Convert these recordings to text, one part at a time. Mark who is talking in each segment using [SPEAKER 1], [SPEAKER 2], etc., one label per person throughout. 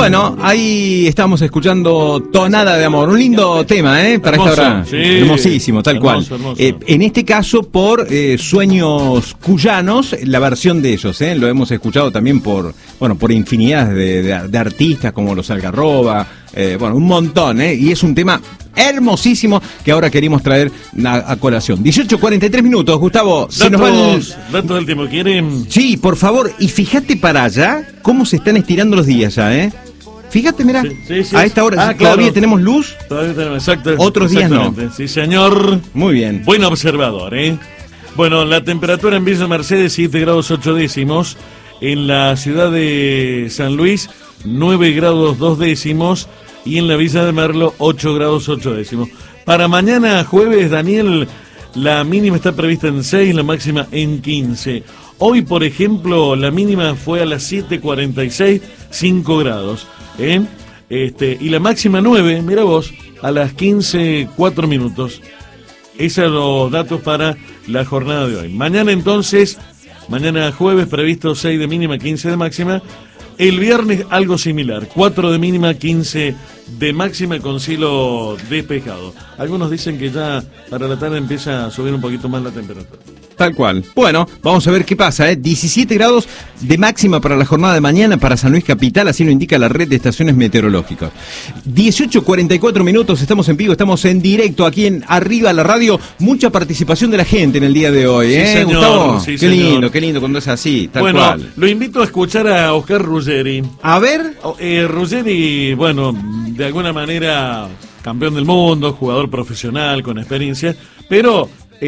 [SPEAKER 1] Bueno, ahí estamos escuchando Tonada de Amor, un lindo tema, para
[SPEAKER 2] hermoso,
[SPEAKER 1] esta hora.
[SPEAKER 2] sí.
[SPEAKER 1] Hermosísimo, tal
[SPEAKER 2] Hermoso,
[SPEAKER 1] cual.
[SPEAKER 2] hermoso.
[SPEAKER 1] En este caso por Sueños Cuyanos, la versión de ellos, lo hemos escuchado también por infinidad de artistas como los Algarroba, un montón, y es un tema hermosísimo que ahora queremos traer a colación. 18:43 minutos, Gustavo. Se nos va
[SPEAKER 2] datos del tiempo, ¿quieren?
[SPEAKER 1] Sí, por favor, y fíjate para allá cómo se están estirando los días ya, Fíjate, mirá,
[SPEAKER 2] Sí.
[SPEAKER 1] a esta hora
[SPEAKER 2] Claro.
[SPEAKER 1] todavía tenemos luz,
[SPEAKER 2] Todavía tenemos, exacto.
[SPEAKER 1] Otros días no.
[SPEAKER 2] Exactamente. Sí, señor.
[SPEAKER 1] muy bien.
[SPEAKER 2] Buen observador, Bueno, la temperatura en Villa Mercedes, 7 grados 8 décimos. En la ciudad de San Luis, 9 grados 2 décimos. Y en la Villa de Merlo, 8 grados 8 décimos. Para mañana jueves, Daniel, la mínima está prevista en 6, la máxima en 15. Hoy, por ejemplo, la mínima fue a las 7:46, 5 grados. Y la máxima 9, mira vos, a las 15, 4 minutos. Esos son los datos para la jornada de hoy. Mañana entonces, mañana jueves, previsto 6 de mínima, 15 de máxima. El viernes algo similar, 4 de mínima, 15 de máxima con cielo despejado. Algunos dicen que ya para la tarde empieza a subir un poquito más la temperatura.
[SPEAKER 1] Tal cual. Bueno, vamos a ver qué pasa, 17 grados de máxima para la jornada de mañana para San Luis Capital, así lo indica la red de estaciones meteorológicas. 18:44 minutos, estamos en vivo, estamos en directo aquí en Arriba la Radio. Mucha participación de la gente en el día de hoy,
[SPEAKER 2] Sí, señor,
[SPEAKER 1] Gustavo.
[SPEAKER 2] sí,
[SPEAKER 1] qué
[SPEAKER 2] señor.
[SPEAKER 1] lindo cuando es así, tal
[SPEAKER 2] bueno,
[SPEAKER 1] cual.
[SPEAKER 2] lo invito a escuchar a Oscar Ruggeri.
[SPEAKER 1] A ver,
[SPEAKER 2] Ruggeri, de alguna manera campeón del mundo, jugador profesional con experiencia, pero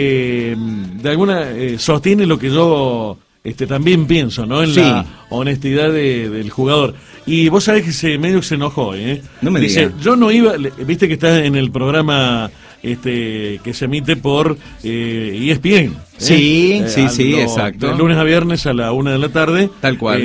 [SPEAKER 2] sostiene lo que yo también pienso, ¿no? En
[SPEAKER 1] Sí.
[SPEAKER 2] la honestidad del jugador. Y vos sabés que medio que se enojó,
[SPEAKER 1] No me
[SPEAKER 2] Dice,
[SPEAKER 1] diga.
[SPEAKER 2] yo no iba, viste que está en el programa que se emite por ESPN.
[SPEAKER 1] Sí, exacto.
[SPEAKER 2] De lunes a viernes a la 1 de la tarde.
[SPEAKER 1] Tal cual.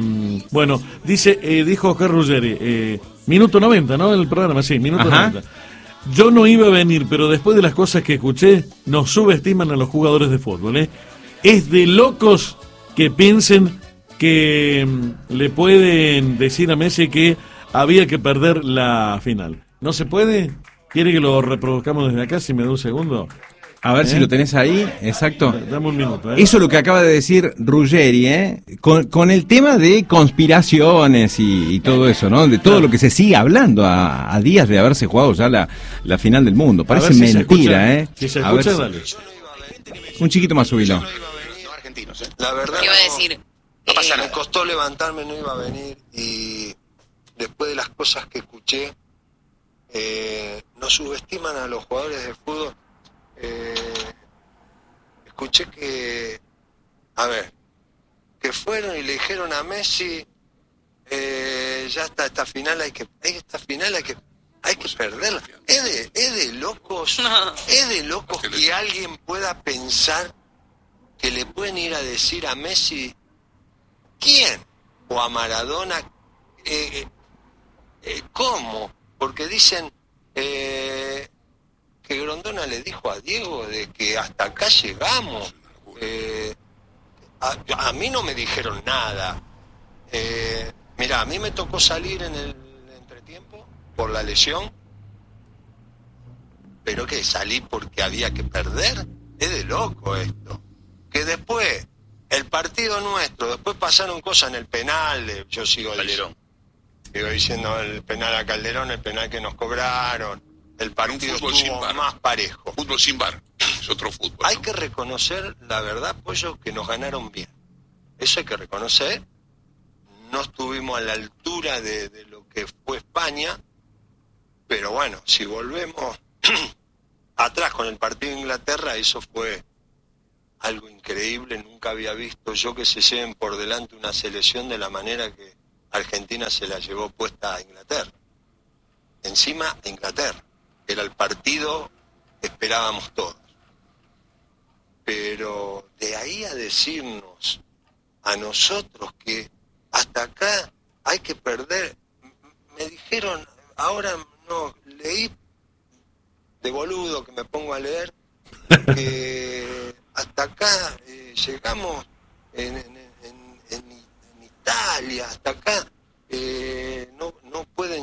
[SPEAKER 2] Dijo Oscar Ruggeri, minuto 90, ¿no? El programa, sí, minuto
[SPEAKER 1] Ajá.
[SPEAKER 2] 90. Yo no iba a venir, pero después de las cosas que escuché, nos subestiman a los jugadores de fútbol, Es de locos que piensen que le pueden decir a Messi que había que perder la final. ¿No se puede? ¿Quiere que lo reproduzcamos desde acá, si me da un segundo?
[SPEAKER 1] A ver si lo tenés ahí, exacto.
[SPEAKER 2] Dame un minuto,
[SPEAKER 1] Eso es lo que acaba de decir Ruggeri, con el tema de conspiraciones y todo eso, ¿no? De todo lo que se sigue hablando a días de haberse jugado ya la final del mundo. Parece
[SPEAKER 2] si
[SPEAKER 1] mentira,
[SPEAKER 2] Si se
[SPEAKER 1] A ver
[SPEAKER 2] escucha, dale.
[SPEAKER 1] un chiquito más subilo.
[SPEAKER 3] La verdad,
[SPEAKER 4] ¿Qué iba a decir?
[SPEAKER 3] no pasa nada. Me costó levantarme, no iba a venir, y después de las cosas que escuché, no subestiman a los jugadores de fútbol. Escuché que fueron y le dijeron a Messi, ya está, esta final hay que perderla. Es de locos, es de locos que alguien pueda pensar que le pueden ir a decir a Messi, ¿quién? O a Maradona, ¿cómo? Porque dicen que Grondona le dijo a Diego de que hasta acá llegamos. A mí no me dijeron nada. Mirá, a mí me tocó salir en el entretiempo por la lesión, pero que salí porque había que perder. Es de loco esto. Que después, el partido nuestro, después pasaron cosas en el penal, yo sigo diciendo el penal a Calderón, el penal que nos cobraron, el partido estuvo más parejo.
[SPEAKER 5] Fútbol sin VAR, es otro fútbol.
[SPEAKER 3] Hay que reconocer, la verdad, Pollo, que nos ganaron bien. Eso hay que reconocer. No estuvimos a la altura de lo que fue España, pero bueno, si volvemos atrás con el partido de Inglaterra, eso fue algo increíble. Nunca había visto yo que se lleven por delante una selección de la manera que Argentina se la llevó puesta a Inglaterra. Encima a Inglaterra. Era el partido que esperábamos todos. Pero de ahí a decirnos a nosotros que hasta acá hay que perder, me dijeron, ahora no, leí de boludo que me pongo a leer, que hasta acá llegamos en Italia, hasta acá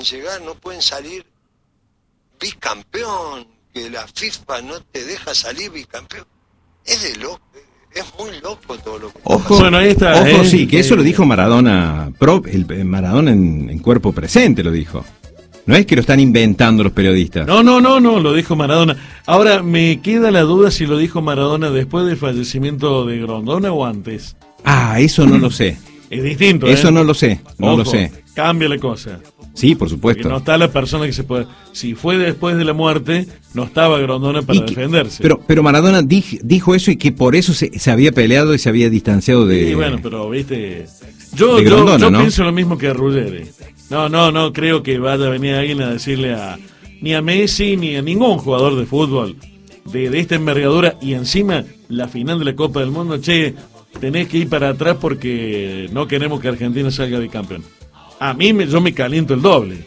[SPEAKER 3] llegar, no pueden salir bicampeón, que la FIFA no te deja salir bicampeón. Es de loco, es muy loco todo lo que
[SPEAKER 1] Ojo,
[SPEAKER 2] bueno, ahí está,
[SPEAKER 1] ojo, sí, que eso lo dijo Maradona, Maradona en cuerpo presente lo dijo. No es que lo están inventando los periodistas.
[SPEAKER 2] No, lo dijo Maradona. Ahora, me queda la duda si lo dijo Maradona después del fallecimiento de Grondona o antes.
[SPEAKER 1] Ah, eso no lo sé.
[SPEAKER 2] Es distinto,
[SPEAKER 1] Eso no lo sé, no
[SPEAKER 2] Ojo,
[SPEAKER 1] lo sé.
[SPEAKER 2] Cambia la cosa.
[SPEAKER 1] Sí, por
[SPEAKER 2] Porque
[SPEAKER 1] supuesto.
[SPEAKER 2] no está la persona que se puede... Si fue después de la muerte, no estaba Grondona para defenderse.
[SPEAKER 1] Pero Maradona dijo eso y que por eso se había peleado y se había distanciado de...
[SPEAKER 2] Sí, bueno, pero viste... Yo
[SPEAKER 1] Grondona, ¿no?
[SPEAKER 2] pienso lo mismo que Ruggeri. No creo que vaya a venir alguien a decirle ni a Messi ni a ningún jugador de fútbol de esta envergadura y encima la final de la Copa del Mundo, che, tenés que ir para atrás porque no queremos que Argentina salga bicampeón. A mí yo me caliento el doble.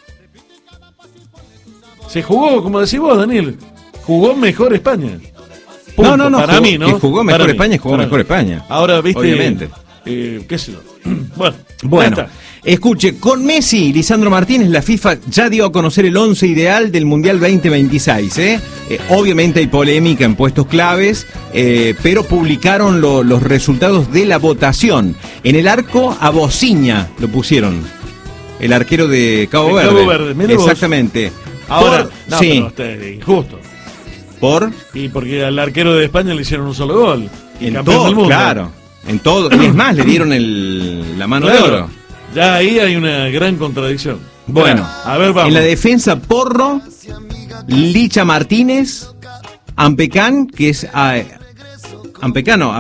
[SPEAKER 2] Se jugó, como decís vos, Daniel, jugó mejor España. Punto.
[SPEAKER 1] No,
[SPEAKER 2] para
[SPEAKER 1] jugó,
[SPEAKER 2] mí, ¿no?
[SPEAKER 1] que jugó mejor
[SPEAKER 2] Para
[SPEAKER 1] España,
[SPEAKER 2] mí,
[SPEAKER 1] jugó
[SPEAKER 2] para
[SPEAKER 1] mejor
[SPEAKER 2] mí.
[SPEAKER 1] España.
[SPEAKER 2] Ahora, viste,
[SPEAKER 1] Obviamente.
[SPEAKER 2] qué sé yo. Bueno,
[SPEAKER 1] Bueno, escuche, con Messi, Lisandro Martínez, la FIFA ya dio a conocer el 11 ideal del Mundial 2026. Obviamente hay polémica en puestos claves, pero publicaron los resultados de la votación. En el arco, a Bociña lo pusieron, el arquero de Cabo Verde.
[SPEAKER 2] Cabo Verde, mira vos.
[SPEAKER 1] Exactamente.
[SPEAKER 2] ahora, no,
[SPEAKER 1] sí,
[SPEAKER 2] pero este es injusto. Y porque al arquero de España le hicieron un solo gol. Y
[SPEAKER 1] en
[SPEAKER 2] campeón
[SPEAKER 1] todo,
[SPEAKER 2] del mundo.
[SPEAKER 1] claro, en todo. Y es más, le dieron la mano de
[SPEAKER 2] Claro,
[SPEAKER 1] oro.
[SPEAKER 2] ya ahí hay una gran contradicción.
[SPEAKER 1] Bueno,
[SPEAKER 2] Mirá, a ver, vamos.
[SPEAKER 1] en la defensa, Porro, Licha Martínez, Ampecán, que es Ampecano,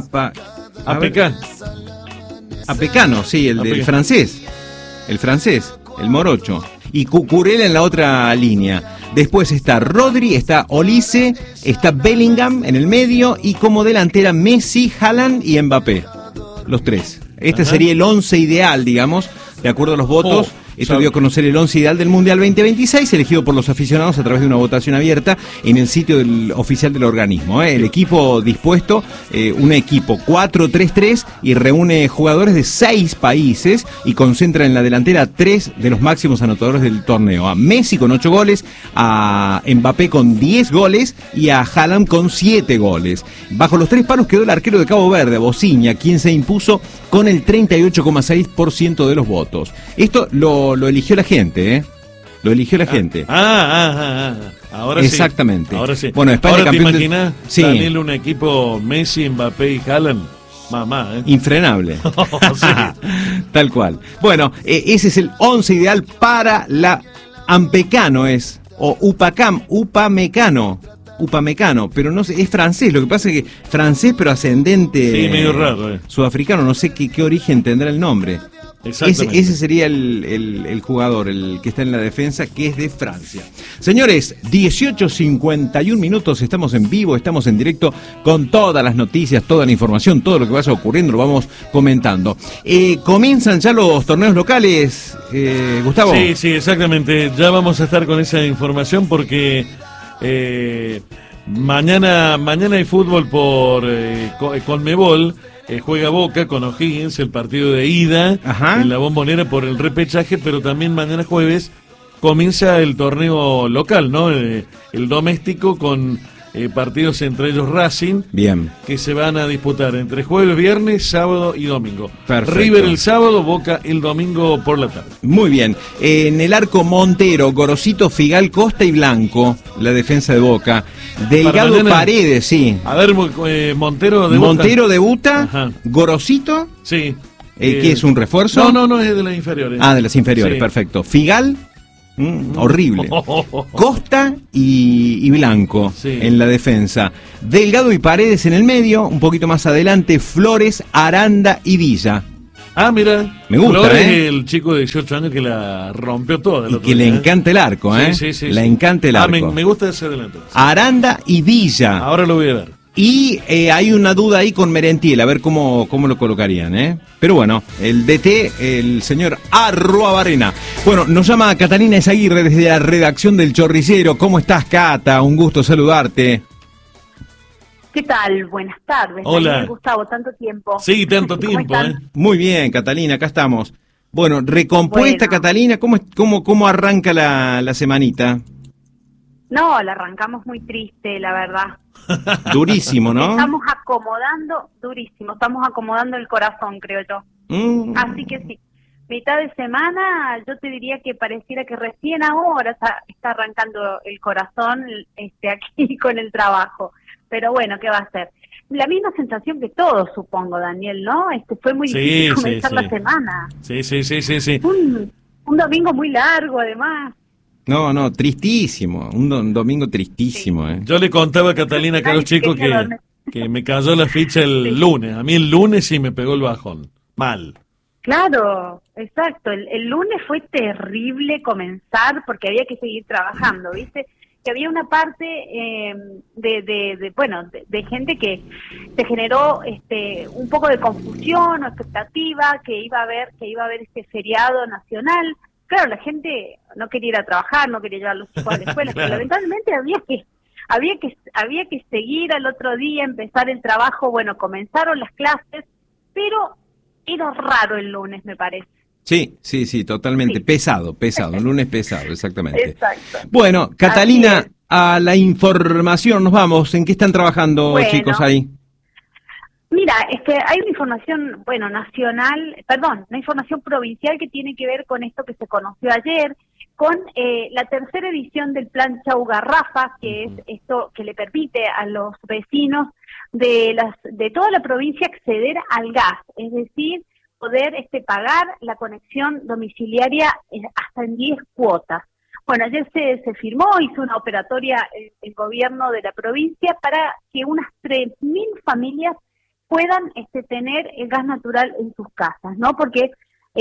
[SPEAKER 1] Apecano, sí, el del francés, el morocho, y Cucurella en la otra línea. Después está Rodri, está Olise, está Bellingham en el medio y como delantera Messi, Haaland y Mbappé. Los tres. Este
[SPEAKER 2] Ajá.
[SPEAKER 1] sería el 11 ideal, digamos, de acuerdo a los votos. Esto dio a conocer el 11 ideal del Mundial 2026, elegido por los aficionados a través de una votación abierta en el sitio oficial del organismo. El equipo dispuesto, un equipo 4-3-3 y reúne jugadores de 6 países y concentra en la delantera a 3 de los máximos anotadores del torneo. A Messi con 8 goles, a Mbappé con 10 goles y a Haaland con 7 goles. Bajo los 3 palos quedó el arquero de Cabo Verde, Bociña, quien se impuso con el 38,6% de los votos. Esto lo eligió la gente, ¿eh? Lo eligió la gente.
[SPEAKER 2] Ahora
[SPEAKER 1] exactamente.
[SPEAKER 2] Sí. Ahora sí.
[SPEAKER 1] Bueno, España
[SPEAKER 2] ahora
[SPEAKER 1] campeón
[SPEAKER 2] te imaginas,
[SPEAKER 1] sí.
[SPEAKER 2] Daniel, un equipo Messi, Mbappé y Haaland. Mamá, ¿eh?
[SPEAKER 1] Infrenable.
[SPEAKER 2] Sí.
[SPEAKER 1] Tal cual. Bueno, ese es el 11 ideal para la Ampecano o Upamecano, pero no sé, es francés, lo que pasa es que francés pero ascendente.
[SPEAKER 2] Sí, medio raro,
[SPEAKER 1] sudafricano, no sé qué origen tendrá el nombre. Ese sería el jugador, el que está en la defensa, que es de Francia. Señores, 18:51 minutos, estamos en vivo, estamos en directo con todas las noticias, toda la información, todo lo que vaya ocurriendo, lo vamos comentando. Comienzan ya los torneos locales, Gustavo.
[SPEAKER 2] Sí, exactamente. Ya vamos a estar con esa información porque mañana hay fútbol por Conmebol. Juega Boca con O'Higgins, el partido de ida. Ajá. En la Bombonera por el repechaje, pero también mañana jueves comienza el torneo local, ¿no? El doméstico con partidos entre ellos Racing.
[SPEAKER 1] Bien.
[SPEAKER 2] Que se van a disputar entre jueves, viernes, sábado y domingo.
[SPEAKER 1] Perfecto.
[SPEAKER 2] River el sábado, Boca el domingo por la tarde.
[SPEAKER 1] Muy bien. En el arco Montero, Gorosito, Figal, Costa y Blanco, la defensa de Boca. Delgado, Paredes, sí.
[SPEAKER 2] A ver, Montero debuta.
[SPEAKER 1] Montero debuta. Ajá. Gorosito.
[SPEAKER 2] Sí.
[SPEAKER 1] ¿Qué es un refuerzo?
[SPEAKER 2] No, es de las inferiores.
[SPEAKER 1] Ah, de las inferiores, sí. Perfecto. Figal. Horrible. Costa y Blanco, sí, en la defensa. Delgado y Paredes en el medio. Un poquito más adelante, Flores, Aranda y Villa.
[SPEAKER 2] Ah, mira.
[SPEAKER 1] Me gusta,
[SPEAKER 2] Flores, el chico de 18 años que la rompió toda.
[SPEAKER 1] Y que le encanta el arco, ¿eh?
[SPEAKER 2] Sí.
[SPEAKER 1] Le encanta el arco.
[SPEAKER 2] Me gusta ese delantero. Sí.
[SPEAKER 1] Aranda y Villa.
[SPEAKER 2] Ahora lo voy a ver.
[SPEAKER 1] Y hay una duda ahí con Merentiel, a ver cómo lo colocarían, ¿eh? Pero bueno, el DT, el señor Arruabarrena. Bueno, nos llama Catalina Esaguirre desde la redacción del Chorricero. ¿Cómo estás, Cata? Un gusto saludarte.
[SPEAKER 4] ¿Qué tal? Buenas tardes.
[SPEAKER 2] Hola.
[SPEAKER 4] Daniel, Gustavo, tanto tiempo.
[SPEAKER 2] Sí, tanto tiempo, ¿eh?
[SPEAKER 1] Muy bien, Catalina, acá estamos. Bueno, recompuesta,
[SPEAKER 4] Bueno.
[SPEAKER 1] Catalina, ¿cómo arranca la semanita?
[SPEAKER 4] No, la arrancamos muy triste, la verdad.
[SPEAKER 1] Durísimo, ¿no?
[SPEAKER 4] Estamos acomodando, durísimo, estamos acomodando el corazón, creo yo. Así que sí, mitad de semana, yo te diría que pareciera que recién ahora está arrancando el corazón aquí con el trabajo. Pero bueno, ¿qué va a ser? La misma sensación que todos, supongo, Daniel, ¿no? Fue muy difícil comenzar la semana.
[SPEAKER 2] Sí.
[SPEAKER 4] Un domingo muy largo, además.
[SPEAKER 1] No, tristísimo, un domingo tristísimo.
[SPEAKER 4] Sí.
[SPEAKER 2] Yo le contaba a Catalina acá a los chicos que me cayó la ficha el lunes. A mí el lunes sí me pegó el bajón. Mal.
[SPEAKER 4] Claro, exacto. El lunes fue terrible comenzar porque había que seguir trabajando, ¿viste? Que había una parte de gente que se generó un poco de confusión o expectativa que iba a haber este feriado nacional. Claro, la gente no quería ir a trabajar, no quería llevar a los hijos a la escuela, pero lamentablemente había que seguir al otro día, empezar el trabajo. Bueno, comenzaron las clases, pero era raro el lunes, me parece.
[SPEAKER 1] Sí, totalmente.
[SPEAKER 4] Sí.
[SPEAKER 1] Pesado, un lunes pesado, exactamente.
[SPEAKER 4] Exacto.
[SPEAKER 1] Bueno, Catalina, a la información nos vamos. ¿En qué están trabajando, chicos, ahí?
[SPEAKER 4] Mira, hay una información, una información provincial que tiene que ver con esto que se conoció ayer, con la tercera edición del Plan Chau Garrafa, que es esto que le permite a los vecinos de toda la provincia acceder al gas, es decir, poder pagar la conexión domiciliaria hasta en 10 cuotas. Bueno, ayer se firmó, hizo una operatoria el gobierno de la provincia para que unas 3.000 familias puedan tener el gas natural en sus casas, ¿no? Porque,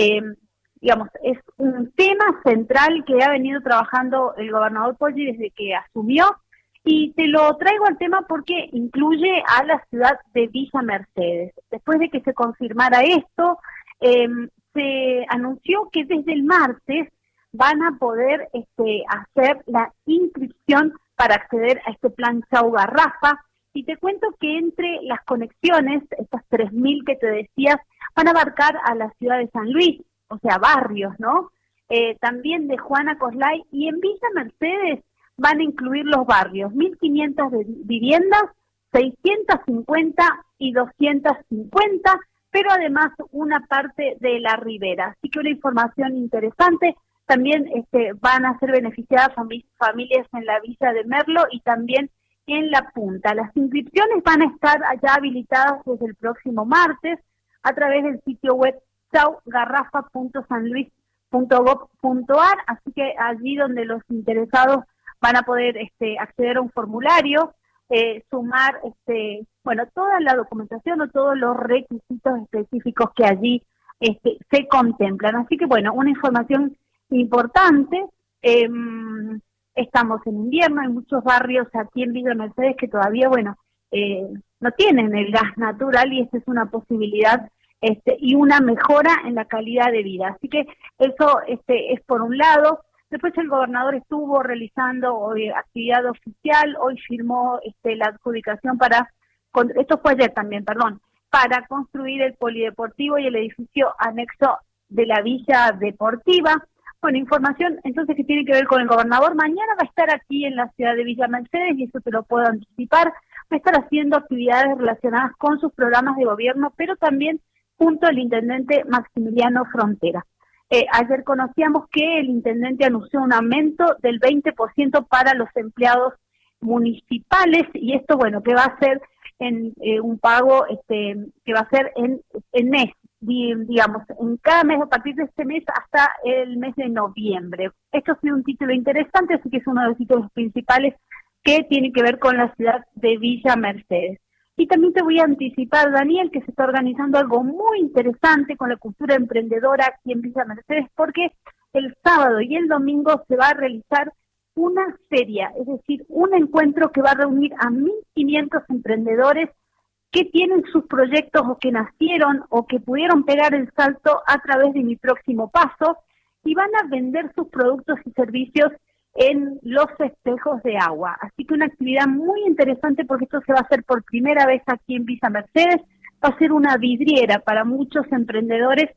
[SPEAKER 4] es un tema central que ha venido trabajando el gobernador Poggi desde que asumió, y te lo traigo al tema porque incluye a la ciudad de Villa Mercedes. Después de que se confirmara esto, se anunció que desde el martes van a poder hacer la inscripción para acceder a este plan Chau Garrafa. Y te cuento que entre las conexiones, estas 3.000 que te decías, van a abarcar a la ciudad de San Luis, o sea, barrios, ¿no? También de Juana Coslay, y en Villa Mercedes van a incluir los barrios, 1.500 viviendas, 650 y 250, pero además una parte de la ribera. Así que una información interesante. También van a ser beneficiadas familias en la Villa de Merlo y también en La Punta. Las inscripciones van a estar ya habilitadas desde el próximo martes a través del sitio web chaugarrafa.sanluis.gov.ar, así que allí donde los interesados van a poder acceder a un formulario, sumar toda la documentación o todos los requisitos específicos que allí se contemplan. Así que bueno, una información importante. Estamos en invierno, hay muchos barrios aquí en Villa Mercedes que todavía, no tienen el gas natural, y esta es una posibilidad y una mejora en la calidad de vida. Así que eso es por un lado. Después el gobernador estuvo realizando hoy actividad oficial, hoy firmó la adjudicación esto fue ayer también, para construir el polideportivo y el edificio anexo de la Villa Deportiva. Bueno, información entonces que tiene que ver con el gobernador. Mañana va a estar aquí en la ciudad de Villa Mercedes, y eso te lo puedo anticipar. Va a estar haciendo actividades relacionadas con sus programas de gobierno, pero también junto al intendente Maximiliano Frontera. Ayer conocíamos que el intendente anunció un aumento del 20% para los empleados municipales, y esto, que va a ser en un pago que va a ser en mes, digamos, en cada mes, a partir de este mes hasta el mes de noviembre. Esto es un título interesante, así que es uno de los títulos principales que tiene que ver con la ciudad de Villa Mercedes. Y también te voy a anticipar, Daniel, que se está organizando algo muy interesante con la cultura emprendedora aquí en Villa Mercedes, porque el sábado y el domingo se va a realizar una feria, es decir, un encuentro que va a reunir a 1.500 emprendedores que tienen sus proyectos o que nacieron o que pudieron pegar el salto a través de Mi Próximo Paso, y van a vender sus productos y servicios en los espejos de agua. Así que una actividad muy interesante, porque esto se va a hacer por primera vez aquí en Villa Mercedes. Va a ser una vidriera para muchos emprendedores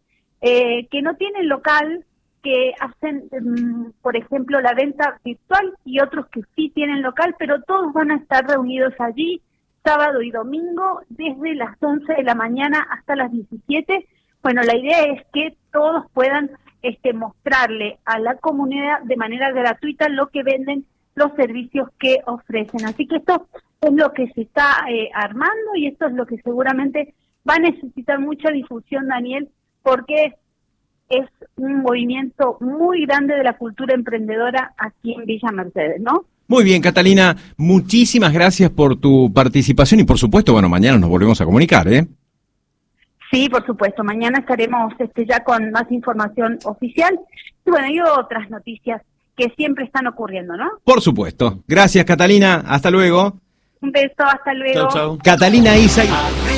[SPEAKER 4] que no tienen local, que hacen, por ejemplo, la venta virtual, y otros que sí tienen local, pero todos van a estar reunidos allí sábado y domingo desde las 11 de la mañana hasta las 17. Bueno, la idea es que todos puedan mostrarle a la comunidad de manera gratuita lo que venden, los servicios que ofrecen. Así que esto es lo que se está armando, y esto es lo que seguramente va a necesitar mucha difusión, Daniel, porque es un movimiento muy grande de la cultura emprendedora aquí en Villa Mercedes, ¿no?
[SPEAKER 1] Muy bien, Catalina, muchísimas gracias por tu participación y por supuesto, bueno, mañana nos volvemos a comunicar, ¿eh?
[SPEAKER 4] Sí, por supuesto, mañana estaremos ya con más información oficial y bueno, y otras noticias que siempre están ocurriendo, ¿no?
[SPEAKER 1] Por supuesto. Gracias, Catalina, hasta luego.
[SPEAKER 4] Un beso, hasta luego.
[SPEAKER 2] Chau, chau.
[SPEAKER 1] Catalina Isa.